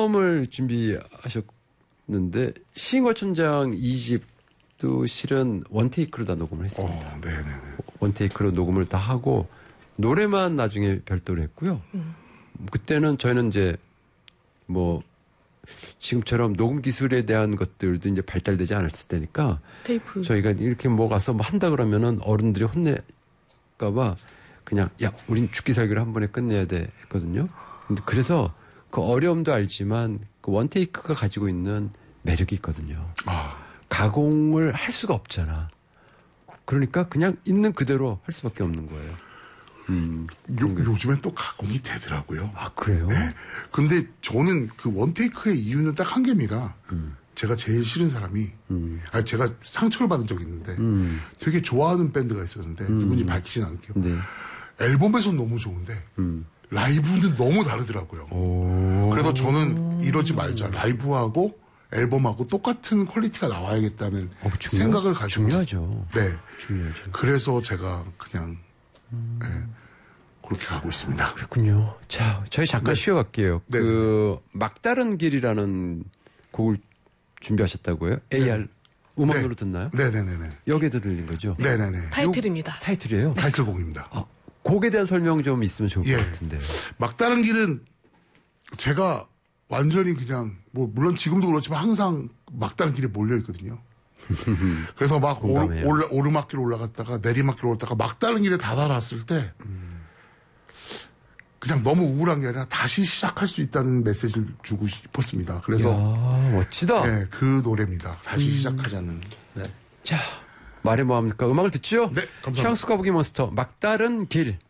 앨범을 준비하셨는데 시인과촌장 2집도 실은 원테이크로 다 녹음을 했습니다. 네네네. 원테이크로 녹음을 다 하고 노래만 나중에 별도로 했고요. 그때는 저희는 이제 뭐 지금처럼 녹음 기술에 대한 것들도 이제 발달되지 않았을 때니까 테이프. 저희가 이렇게 뭐 가서 뭐 한다 그러면은 어른들이 혼낼까봐 그냥 야, 우린 죽기 살기를 한 번에 끝내야 돼 했거든요. 근데 그래서 그 어려움도 알지만 그 원테이크가 가지고 있는 매력이 있거든요. 가공을 할 수가 없잖아. 그러니까 그냥 있는 그대로 할 수밖에 없는 거예요. 요즘엔 또 가공이 되더라고요. 아, 그래요? 네. 근데 저는 그 원테이크의 이유는 딱 한 개입니다. 제가 제일 싫은 사람이, 아니, 제가 상처를 받은 적이 있는데, 되게 좋아하는 밴드가 있었는데, 누군지 밝히진 않을게요. 네. 앨범에선 너무 좋은데, 라이브는 너무 다르더라고요. 그래서 저는 이러지 말자. 라이브하고 앨범하고 똑같은 퀄리티가 나와야겠다는 생각을 가지고. 중요하죠. 네. 중요하죠. 그래서 제가 그냥, 네, 그렇게 가고 있습니다. 그렇군요. 자, 저희 잠깐 쉬어갈게요. 네. 그 막다른 길이라는 곡을 준비하셨다고요? AR 음악으로 듣나요? 네네네네. 여기에 들린 거죠? 네네네. 타이틀입니다. 타이틀이에요? 타이틀곡입니다. 곡에 대한 설명 좀 있으면 좋을 것 같은데요. 막다른 길은 제가 완전히 그냥 뭐 물론 지금도 그렇지만 항상 막다른 길에 몰려 있거든요. 그래서 막 오르막길 올라갔다가 내리막길 올라갔다가 막다른 길에 다다랐을 때 그냥 너무 우울한 게 아니라 다시 시작할 수 있다는 메시지를 주고 싶었습니다. 그래서 멋지다. 네, 그 노래입니다. 다시 시작하자는. 네. 자, 말해 뭐합니까? 음악을 듣죠? 네, 감사합니다. 향수 거북이 몬스터 막다른 길.